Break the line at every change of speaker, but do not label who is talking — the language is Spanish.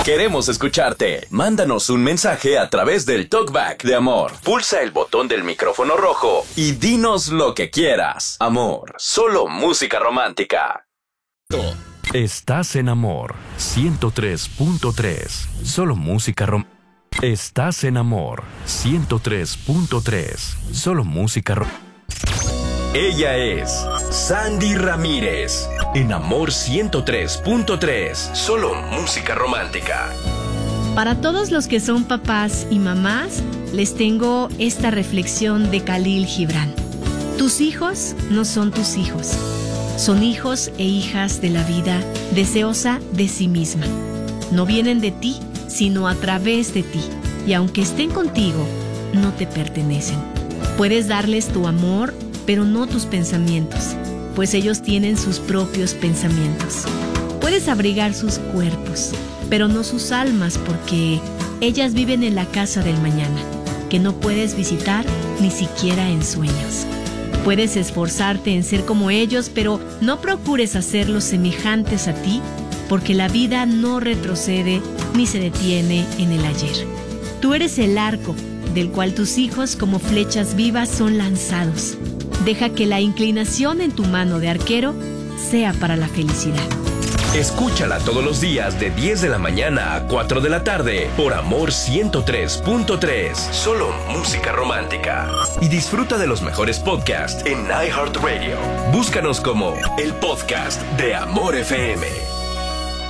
Queremos escucharte. Mándanos un mensaje a través del TalkBack de Amor. Pulsa el botón del micrófono rojo y dinos lo que quieras. Amor, solo música romántica.
Estás en Amor 103.3. Solo música romántica. Estás en Amor 103.3. Solo música romántica.
Ella es Sandy Ramírez. En Amor 103.3. Solo música romántica.
Para todos los que son papás y mamás, les tengo esta reflexión de Khalil Gibran. Tus hijos no son tus hijos. Son hijos e hijas de la vida, deseosa de sí misma. No vienen de ti, sino a través de ti. Y aunque estén contigo, no te pertenecen. Puedes darles tu amor, pero no tus pensamientos, pues ellos tienen sus propios pensamientos. Puedes abrigar sus cuerpos, pero no sus almas, porque ellas viven en la casa del mañana, que no puedes visitar ni siquiera en sueños. Puedes esforzarte en ser como ellos, pero no procures hacerlos semejantes a ti, porque la vida no retrocede ni se detiene en el ayer. Tú eres el arco del cual tus hijos como flechas vivas son lanzados. Deja que la inclinación en tu mano de arquero sea para la felicidad.
Escúchala todos los días de 10 de la mañana a 4 de la tarde por Amor 103.3. Solo música romántica. Y disfruta de los mejores podcasts en iHeartRadio. Búscanos como el podcast de Amor FM.